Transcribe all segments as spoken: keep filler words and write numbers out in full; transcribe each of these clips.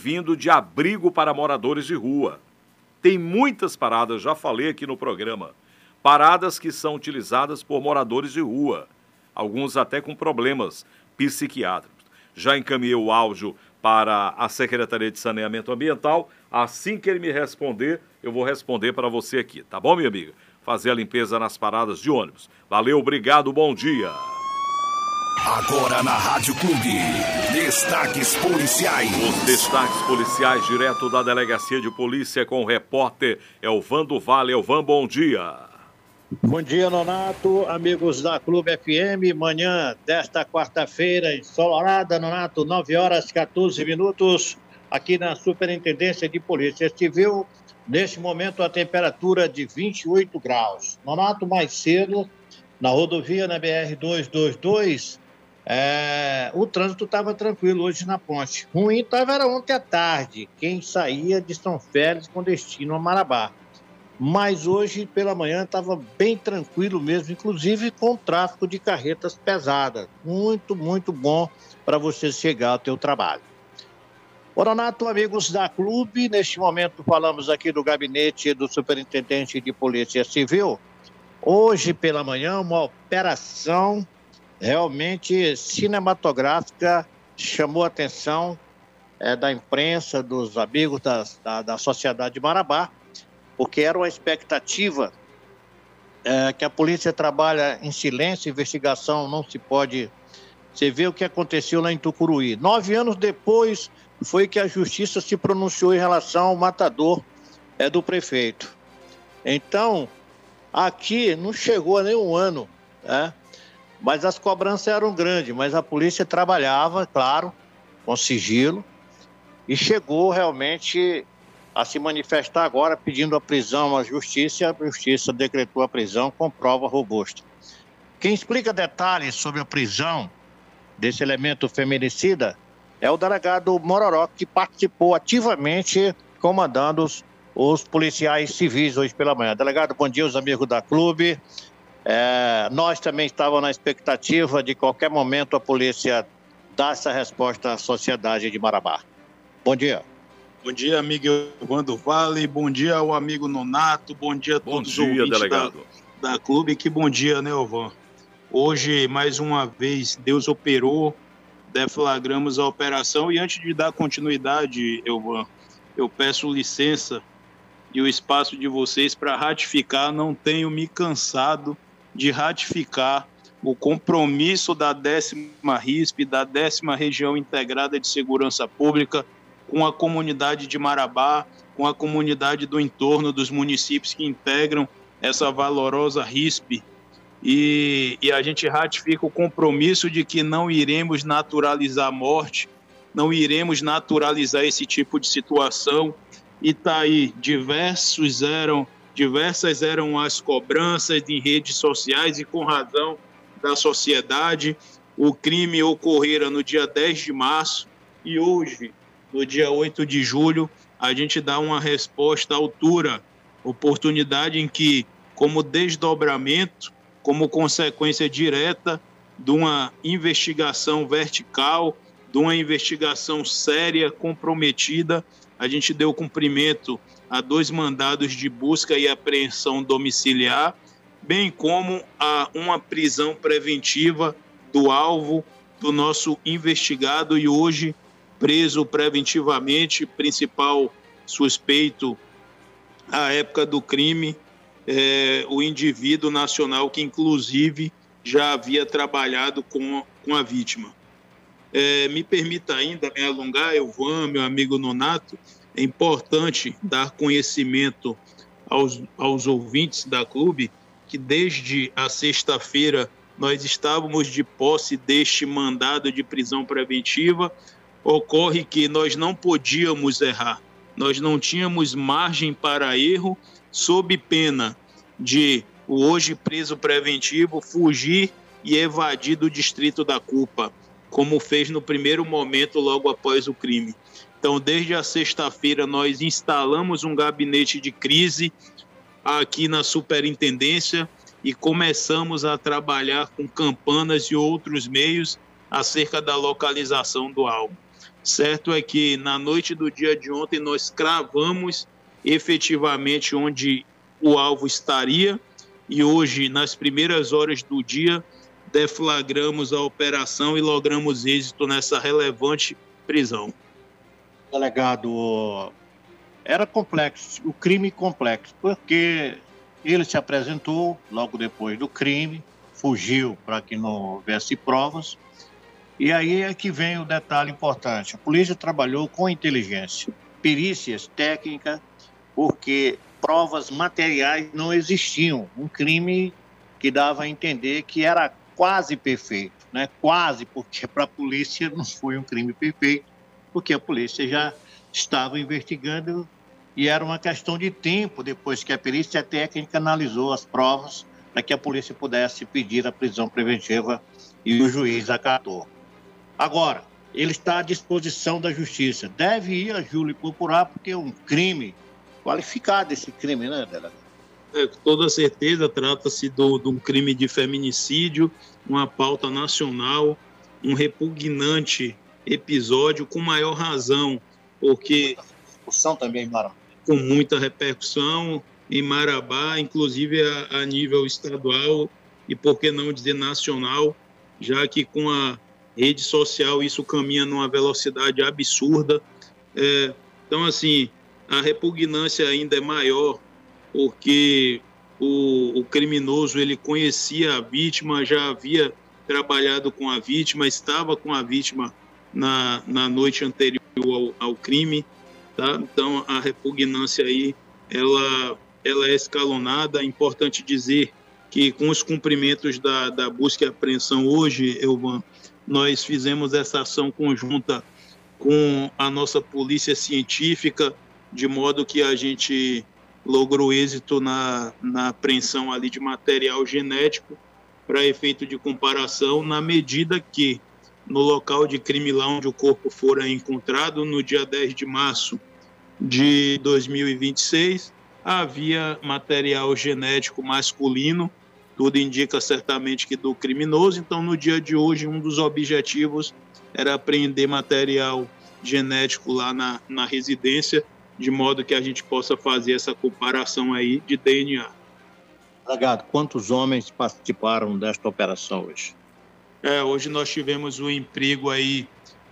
servindo de abrigo para moradores de rua. Tem muitas paradas, já falei aqui no programa, paradas que são utilizadas por moradores de rua, alguns até com problemas psiquiátricos. Já encaminhei o áudio para a Secretaria de Saneamento Ambiental. Assim que ele me responder, eu vou responder para você aqui, tá bom, minha amiga? Fazer a limpeza nas paradas de ônibus. Valeu, obrigado, bom dia. Agora na Rádio Clube, destaques policiais. Os destaques policiais direto da Delegacia de Polícia com o repórter Elvan do Vale. Elvan, bom dia. Bom dia, Nonato, amigos da Clube F M. Manhã desta quarta-feira, ensolarada, Nonato, nove horas e quatorze minutos, aqui na Superintendência de Polícia Civil. Neste momento, a temperatura de vinte e oito graus. Nonato, mais cedo, na rodovia, na B R duzentos e vinte e dois, é, o trânsito estava tranquilo hoje na ponte. Ruim estava era ontem à tarde, quem saía de São Félix com destino a Marabá. Mas hoje, pela manhã, estava bem tranquilo mesmo, inclusive com tráfego de carretas pesadas. Muito, muito bom para você chegar ao teu trabalho. Nonato, amigos da Clube, neste momento falamos aqui do gabinete do Superintendente de Polícia Civil. Hoje, pela manhã, uma operação realmente cinematográfica chamou a atenção é, da imprensa, dos amigos das, da, da sociedade de Marabá, porque era uma expectativa é, que a polícia trabalha em silêncio, investigação não se pode... Você vê o que aconteceu lá em Tucuruí. Nove anos depois foi que a justiça se pronunciou em relação ao matador é, do prefeito. Então, aqui não chegou a nem um ano, né? Mas as cobranças eram grandes, mas a polícia trabalhava, claro, com sigilo, e chegou realmente a se manifestar agora pedindo a prisão à justiça, a justiça decretou a prisão com prova robusta. Quem explica detalhes sobre a prisão desse elemento feminicida é o delegado Mororó, que participou ativamente comandando os, os policiais civis hoje pela manhã. Delegado, bom dia, os amigos da Clube. É, nós também estávamos na expectativa de qualquer momento a polícia dar essa resposta à sociedade de Marabá. Bom dia. Bom dia, amigo Elvan do Vale. Bom dia ao amigo Nonato. Bom dia a todos os ouvintes da, da Clube. Que bom dia, né, Elvan? Hoje, mais uma vez, Deus operou, deflagramos a operação. E antes de dar continuidade, Elvan, eu peço licença e o espaço de vocês para ratificar. Não tenho me cansado de ratificar o compromisso da décima R I S P, da décima Região Integrada de Segurança Pública, com a comunidade de Marabá, com a comunidade do entorno dos municípios que integram essa valorosa R I S P. E, e a gente ratifica o compromisso de que não iremos naturalizar a morte, não iremos naturalizar esse tipo de situação. E tá aí, diversos eram, diversas eram as cobranças em redes sociais e com razão da sociedade. O crime ocorrera no dia dez de março e hoje, no dia oito de julho, a gente dá uma resposta à altura, oportunidade em que, como desdobramento, como consequência direta de uma investigação vertical, de uma investigação séria, comprometida, a gente deu cumprimento a dois mandados de busca e apreensão domiciliar, bem como a uma prisão preventiva do alvo do nosso investigado e hoje preso preventivamente, principal suspeito à época do crime, é, o indivíduo nacional que inclusive já havia trabalhado com, com a vítima. É, me permita ainda me alongar, Elvan, meu amigo Nonato, é importante dar conhecimento aos, aos ouvintes da Clube que desde a sexta-feira nós estávamos de posse deste mandado de prisão preventiva. Ocorre que nós não podíamos errar, nós não tínhamos margem para erro, sob pena de o hoje preso preventivo fugir e evadir do distrito da culpa, como fez no primeiro momento logo após o crime. Então, desde a sexta-feira, nós instalamos um gabinete de crise aqui na superintendência e começamos a trabalhar com campanas e outros meios acerca da localização do alvo. Certo é que na noite do dia de ontem nós cravamos efetivamente onde o alvo estaria e hoje, nas primeiras horas do dia, deflagramos a operação e logramos êxito nessa relevante prisão. Delegado, era complexo, o crime complexo, porque ele se apresentou logo depois do crime, fugiu para que não houvesse provas, e aí é que vem o detalhe importante. A polícia trabalhou com inteligência, perícias técnicas, porque provas materiais não existiam. Um crime que dava a entender que era quase perfeito, né? Quase, porque para a polícia não foi um crime perfeito, porque a polícia já estava investigando e era uma questão de tempo depois que a perícia técnica analisou as provas para que a polícia pudesse pedir a prisão preventiva e o juiz acatou. Agora, ele está à disposição da justiça. Deve ir a júri popular porque é um crime qualificado esse crime, né, delegado? É, com toda certeza, trata-se de um crime de feminicídio, uma pauta nacional, um repugnante episódio com maior razão, porque... Repercussão também em Marabá. Com muita repercussão em Marabá, inclusive a, a nível estadual e, por que não dizer, nacional, já que com a rede social isso caminha numa velocidade absurda. É, então, assim, a repugnância ainda é maior, porque o, o criminoso ele conhecia a vítima, já havia trabalhado com a vítima, estava com a vítima na, na noite anterior ao, ao crime, tá? Então a repugnância aí ela, ela é escalonada. É importante dizer que com os cumprimentos da, da busca e apreensão hoje, Elvan, nós fizemos essa ação conjunta com a nossa polícia científica, de modo que a gente logrou êxito na, na apreensão ali de material genético para efeito de comparação, na medida que no local de crime lá onde o corpo fora encontrado, no dia dez de março de dois mil e vinte e seis, havia material genético masculino, tudo indica certamente que do criminoso. Então, no dia de hoje, um dos objetivos era apreender material genético lá na, na residência, de modo que a gente possa fazer essa comparação aí de D N A. Delegado, quantos homens participaram desta operação hoje? É, hoje nós tivemos um emprego aí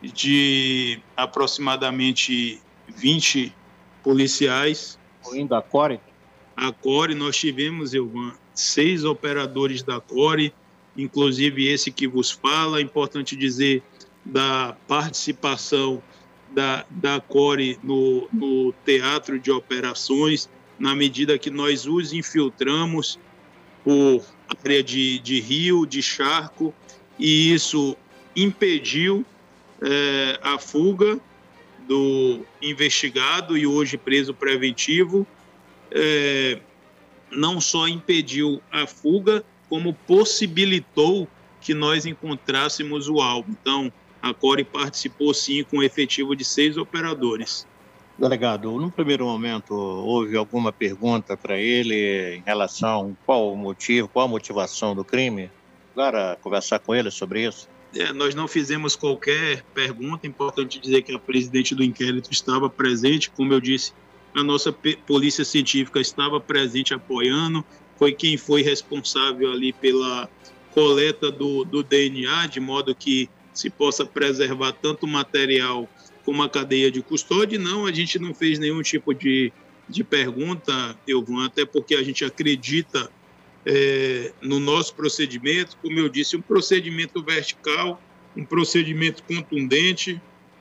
de aproximadamente vinte policiais. Incluindo a Core? A Core, nós tivemos, Elvan, seis operadores da Core, inclusive esse que vos fala. É importante dizer da participação da, da Core no, no teatro de operações, na medida que nós os infiltramos por área de, de rio, de charco, e isso impediu é, a fuga do investigado e hoje preso preventivo. É, não só impediu a fuga, como possibilitou que nós encontrássemos o alvo. Então, a Core participou sim com um efetivo de seis operadores. Delegado, no primeiro momento houve alguma pergunta para ele em relação a qual o motivo, qual a motivação do crime? Agora, conversar com ele sobre isso? É, nós não fizemos qualquer pergunta. É importante dizer que a presidente do inquérito estava presente, como eu disse, a nossa polícia científica estava presente apoiando, foi quem foi responsável ali pela coleta do, do D N A, de modo que se possa preservar tanto o material como a cadeia de custódia. Não, a gente não fez nenhum tipo de, de pergunta, Elvan, até porque a gente acredita é, no nosso procedimento, como eu disse, um procedimento vertical, um procedimento contundente.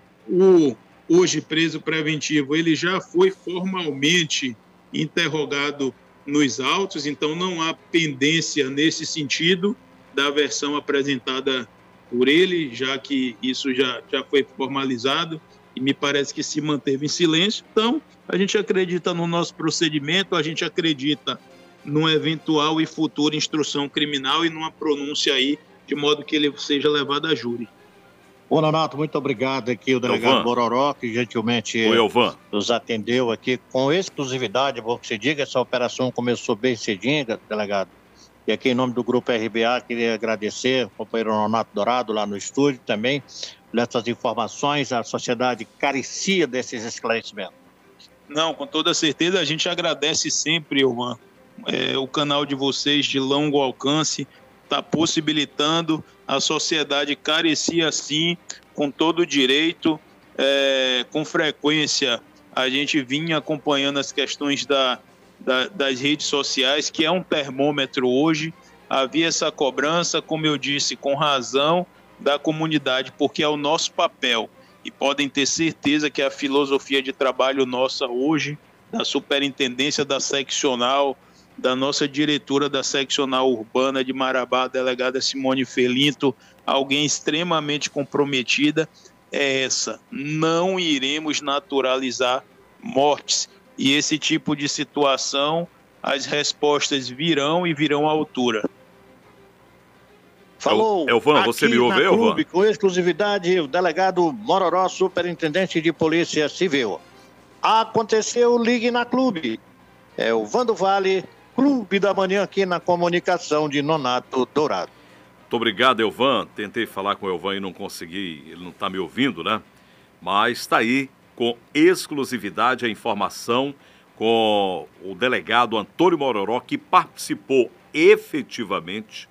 O hoje preso preventivo, ele já foi formalmente interrogado nos autos, então não há pendência nesse sentido da versão apresentada por ele, já que isso já, já foi formalizado e me parece que se manteve em silêncio. Então, a gente acredita no nosso procedimento, a gente acredita numa eventual e futura instrução criminal e numa pronúncia aí, de modo que ele seja levado a júri. Ô, Nonato, muito obrigado aqui, o delegado Elvan. Bororó, que gentilmente Oi, Elvan. nos atendeu aqui com exclusividade. Bom que se diga, essa operação começou bem cedinho, delegado. E aqui, em nome do Grupo R B A, queria agradecer ao companheiro Nonato Dourado lá no estúdio também, dessas informações, a sociedade carecia desses esclarecimentos. Não, com toda certeza, a gente agradece sempre, Ilvan, é, o canal de vocês de longo alcance está possibilitando, a sociedade carecia sim, com todo o direito, é, com frequência a gente vinha acompanhando as questões da, da, das redes sociais, que é um termômetro hoje, havia essa cobrança, como eu disse, com razão da comunidade, porque é o nosso papel, e podem ter certeza que a filosofia de trabalho nossa hoje, da superintendência da seccional, da nossa diretora da seccional urbana de Marabá, a delegada Simone Felinto, alguém extremamente comprometida, é essa: não iremos naturalizar mortes, e esse tipo de situação, as respostas virão e virão à altura. Falou, Elvan, você me ouve, Elvan? Com exclusividade, o delegado Mororó, superintendente de Polícia Civil. Aconteceu, ligue na Clube. É o Vando Vale, Clube da Manhã, aqui na comunicação de Nonato Dourado. Muito obrigado, Elvan. Tentei falar com o Elvan e não consegui, ele não está me ouvindo, né? Mas está aí, com exclusividade, a informação com o delegado Antônio Mororó, que participou efetivamente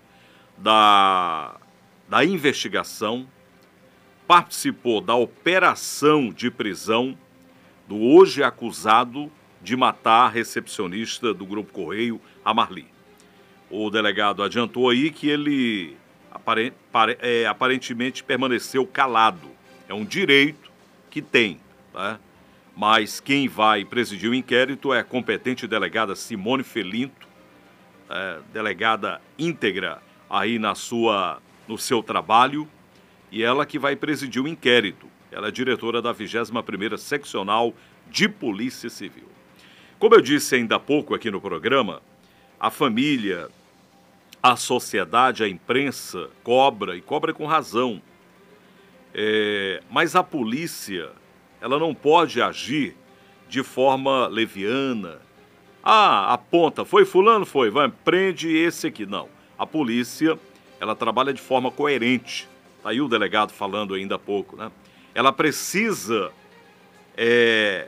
da, da investigação, participou da operação de prisão do hoje acusado de matar a recepcionista do Grupo Correio, a Marli. O delegado adiantou aí que ele apare, pare, é, aparentemente permaneceu calado. É um direito que tem, né? Mas quem vai presidir o inquérito é a competente delegada Simone Felinto, é, delegada íntegra aí na sua, no seu trabalho, e ela que vai presidir o inquérito. Ela é diretora da vigésima primeira Seccional de Polícia Civil. Como eu disse ainda há pouco aqui no programa, a família, a sociedade, a imprensa cobra, e cobra com razão. É, mas a polícia, ela não pode agir de forma leviana. Ah, aponta, foi fulano? Foi, vai, prende esse aqui. Não, a polícia, ela trabalha de forma coerente. Está aí o delegado falando ainda há pouco, né? Ela precisa é,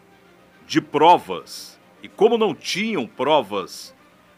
de provas, e como não tinham provas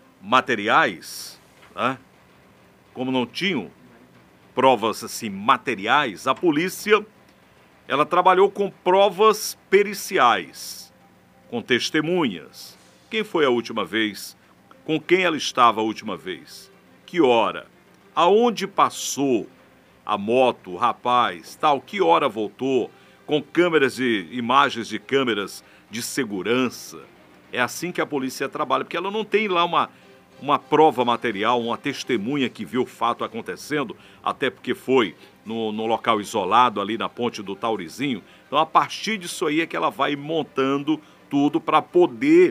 materiais, né? Como não tinham provas assim materiais, a polícia, ela trabalhou com provas periciais, com testemunhas. Quem foi a última vez? Com quem ela estava a última vez? Que hora? Aonde passou a moto, o rapaz, tal? Que hora voltou? Com câmeras de imagens de câmeras de segurança. É assim que a polícia trabalha, porque ela não tem lá uma, uma prova material, uma testemunha que viu o fato acontecendo, até porque foi no, no local isolado, ali na ponte do Taurizinho. Então, a partir disso aí é que ela vai montando tudo para poder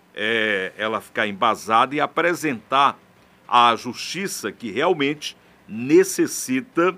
é, ela ficar embasada e apresentar à justiça que realmente necessita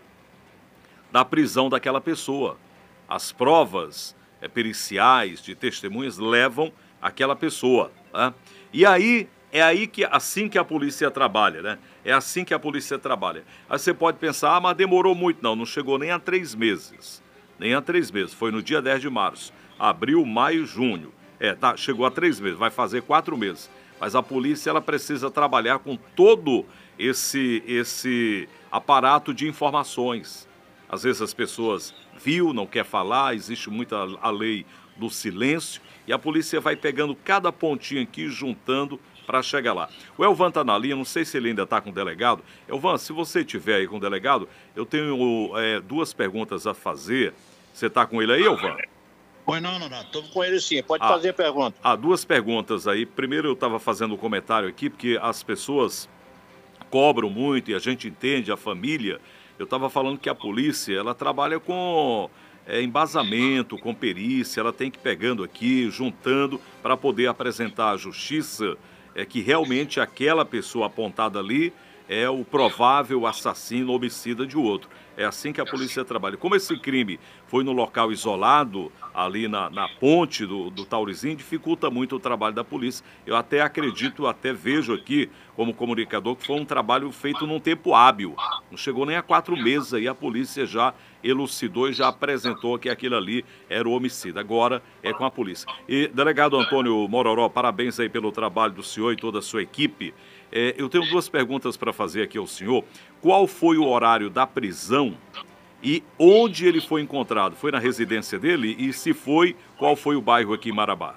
da prisão daquela pessoa. As provas é, periciais de testemunhas levam aquela pessoa, né? E aí, é aí que, assim que a polícia trabalha, né? É assim que a polícia trabalha. Aí você pode pensar, ah, mas demorou muito. Não, não chegou nem a três meses. Nem a três meses. Foi no dia dez de março. Abril, maio, junho. É, tá, chegou a três meses. Vai fazer quatro meses. Mas a polícia, ela precisa trabalhar com todo esse, esse aparato de informações. Às vezes as pessoas viu, não quer falar, existe muita a lei do silêncio, e a polícia vai pegando cada pontinho aqui, juntando para chegar lá. O Elvan está na linha, não sei se ele ainda está com o delegado. Elvan, se você estiver aí com o delegado, eu tenho é, duas perguntas a fazer. Você está com ele aí, Elvan? Pois não, não, não. Estou com ele sim. Pode ah, fazer a pergunta. Ah, duas perguntas aí. Primeiro, eu estava fazendo um comentário aqui, porque as pessoas cobram muito e a gente entende, a família. Eu estava falando que a polícia, ela trabalha com é, embasamento, com perícia, ela tem que ir pegando aqui, juntando, para poder apresentar à justiça é, que realmente aquela pessoa apontada ali é o provável assassino, homicida de outro. É assim que a polícia trabalha. Como esse crime foi no local isolado, ali na, na ponte do, do Taurizinho, dificulta muito o trabalho da polícia. Eu até acredito, até vejo aqui, como comunicador, que foi um trabalho feito num tempo hábil. Não chegou nem a quatro meses aí, a polícia já elucidou e já apresentou que aquilo ali era o homicídio. Agora é com a polícia. E, delegado Antônio Mororó, parabéns aí pelo trabalho do senhor e toda a sua equipe. É, eu tenho duas perguntas para fazer aqui ao senhor. Qual foi o horário da prisão e onde ele foi encontrado? Foi na residência dele? E se foi, qual foi o bairro aqui em Marabá?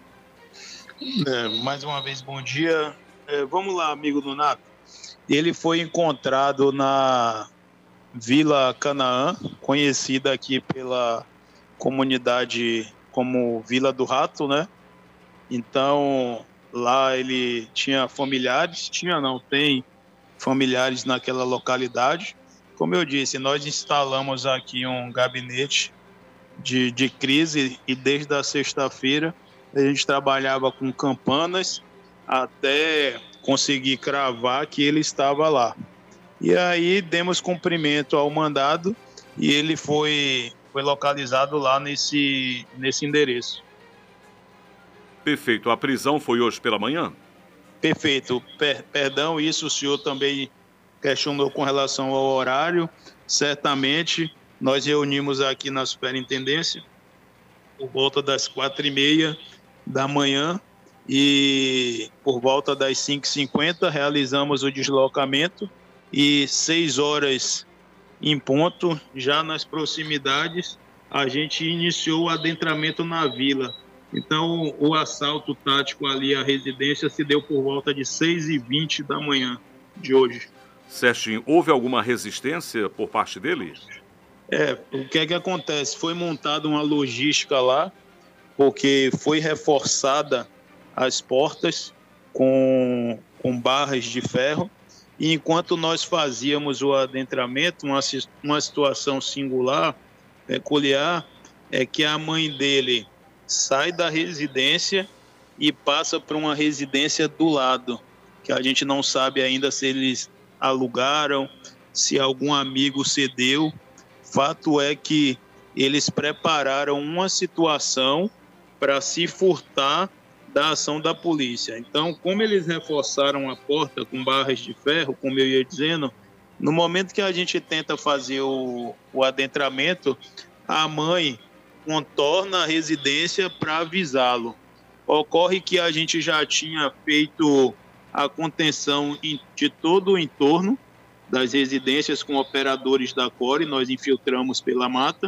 É, mais uma vez, bom dia. É, vamos lá, amigo Nonato. Ele foi encontrado na Vila Canaã, conhecida aqui pela comunidade como Vila do Rato, né? Então, lá ele tinha familiares, tinha não, tem familiares naquela localidade. Como eu disse, nós instalamos aqui um gabinete de, de crise e desde a sexta-feira a gente trabalhava com campanas até conseguir cravar que ele estava lá. E aí demos cumprimento ao mandado e ele foi, foi localizado lá nesse, nesse endereço. Perfeito. A prisão foi hoje pela manhã? Perfeito. Per, perdão, isso o senhor também questionou com relação ao horário. Certamente, nós reunimos aqui na superintendência por volta das quatro e meia da manhã e por volta das cinco e cinquenta realizamos o deslocamento e seis horas em ponto, já nas proximidades, a gente iniciou o adentramento na vila. Então, o assalto tático ali à residência se deu por volta de seis e vinte da manhã de hoje. Serginho, houve alguma resistência por parte dele? É, o que é que acontece? Foi montada uma logística lá, porque foi reforçada as portas com, com barras de ferro, e enquanto nós fazíamos o adentramento, uma, uma situação singular, peculiar, é que a mãe dele sai da residência e passa para uma residência do lado, que a gente não sabe ainda se eles alugaram, se algum amigo cedeu. Fato é que eles prepararam uma situação para se furtar da ação da polícia. Então, como eles reforçaram a porta com barras de ferro, como eu ia dizendo, no momento que a gente tenta fazer o, o adentramento, a mãe contorna a residência para avisá-lo. Ocorre que a gente já tinha feito a contenção de todo o entorno das residências com operadores da Core, nós infiltramos pela mata,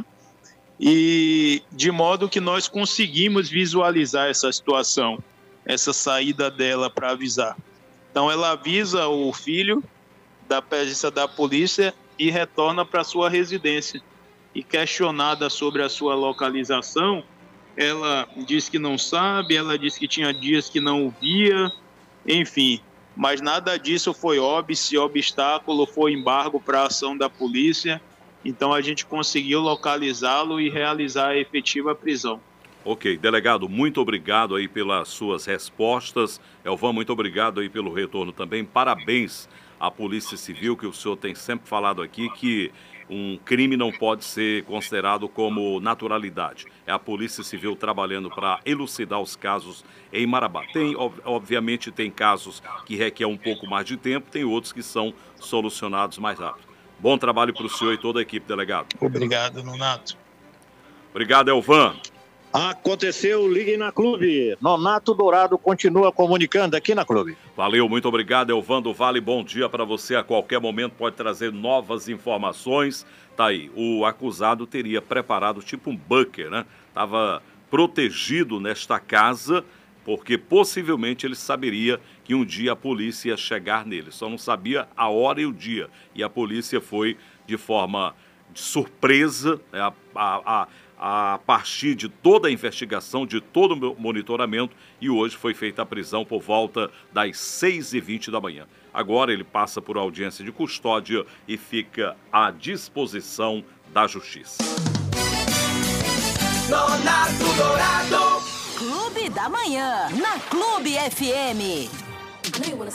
e de modo que nós conseguimos visualizar essa situação, essa saída dela para avisar. Então ela avisa o filho da presença da polícia e retorna para sua residência. E questionada sobre a sua localização, ela diz que não sabe, ela diz que tinha dias que não o via, enfim, mas nada disso foi óbice, obstáculo, foi embargo para a ação da polícia. Então a gente conseguiu localizá-lo e realizar a efetiva prisão. Ok, delegado, muito obrigado aí pelas suas respostas. Elvan, muito obrigado aí pelo retorno também. Parabéns à Polícia Civil, que o senhor tem sempre falado aqui que um crime não pode ser considerado como naturalidade. É a Polícia Civil trabalhando para elucidar os casos em Marabá. Tem, obviamente, tem casos que requer um pouco mais de tempo, tem outros que são solucionados mais rápido. Bom trabalho para o senhor e toda a equipe, delegado. Obrigado, Nonato. Obrigado, Elvan. Aconteceu, ligue na Clube. Nonato Dourado continua comunicando aqui na Clube. Valeu, muito obrigado, Elvan do Vale. Bom dia para você. A qualquer momento pode trazer novas informações. Tá aí, o acusado teria preparado tipo um bunker, né? Estava protegido nesta casa, porque possivelmente ele saberia que um dia a polícia ia chegar nele. Só não sabia a hora e o dia. E a polícia foi de forma de surpresa, né, a, a, a a partir de toda a investigação, de todo o monitoramento, e hoje foi feita a prisão por volta das seis e vinte da manhã. Agora ele passa por audiência de custódia e fica à disposição da Justiça. Nonato Dourado. Clube da Manhã, na Clube F M.